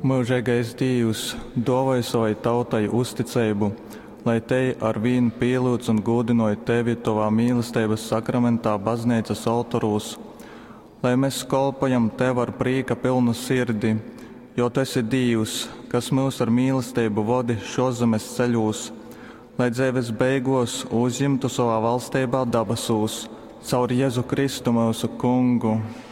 Mūžīgais Dievs, dāvāj savai tautai uzticību, lai te ar vien pielūdz un godinoja tevi tavā mīlestības sakramentā baznīcas altarūs, lai mēs kalpojam tev ar prieka pilnu sirdi, jo tu esi Dievs, kas mūs ar mīlestību vadi šos zemes ceļos, lai dzīves beigās uzņemtu savā valstībā dabasūs, caur Jēzu Kristu mūsu Kungu.